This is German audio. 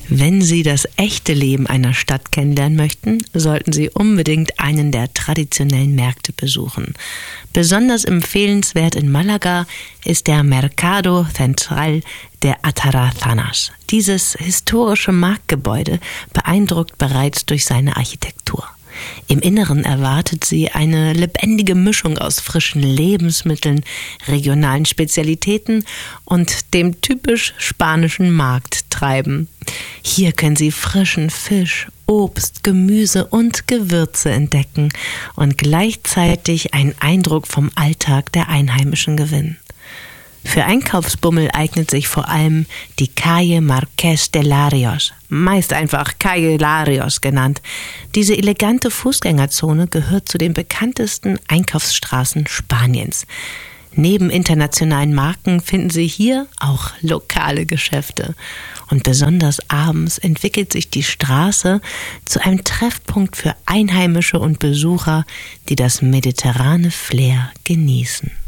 Wenn Sie das echte Leben einer Stadt kennenlernen möchten, sollten Sie unbedingt einen der traditionellen Märkte besuchen. Besonders empfehlenswert in Malaga ist der Mercado Central de Atarazanas. Dieses historische Marktgebäude beeindruckt bereits durch seine Architektur. Im Inneren erwartet sie eine lebendige Mischung aus frischen Lebensmitteln, regionalen Spezialitäten und dem typisch spanischen Markttreiben. Hier können Sie frischen Fisch, Obst, Gemüse und Gewürze entdecken und gleichzeitig einen Eindruck vom Alltag der Einheimischen gewinnen. Für Einkaufsbummel eignet sich vor allem die Calle Marqués de Larios, meist einfach Calle Larios genannt. Diese elegante Fußgängerzone gehört zu den bekanntesten Einkaufsstraßen Spaniens. Neben internationalen Marken finden Sie hier auch lokale Geschäfte. Und besonders abends entwickelt sich die Straße zu einem Treffpunkt für Einheimische und Besucher, die das mediterrane Flair genießen.